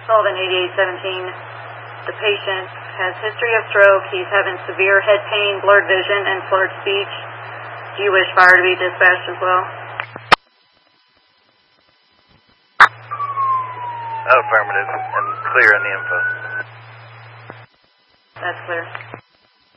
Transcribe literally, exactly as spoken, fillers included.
Sullivan eighty-eight seventeen. The patient has history of stroke. He's having severe head pain, blurred vision, and slurred speech. Do you wish fire to be dispatched as well? Affirmative, and clear in the info. That's clear.